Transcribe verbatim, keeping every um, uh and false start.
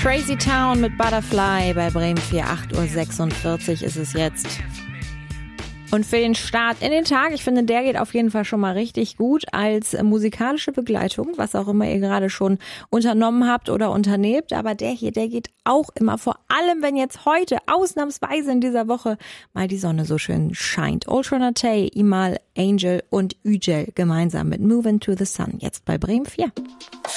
Crazy Town mit Butterfly bei Bremen vier, acht Uhr sechsundvierzig ist es jetzt. Und für den Start in den Tag, ich finde, der geht auf jeden Fall schon mal richtig gut als musikalische Begleitung, was auch immer ihr gerade schon unternommen habt oder unternehmt. Aber der hier, der geht auch immer, vor allem wenn jetzt heute ausnahmsweise in dieser Woche mal die Sonne so schön scheint. Ultra Natay, Imal, Angel und Ügel gemeinsam mit Moving to the Sun, jetzt bei Bremen vier.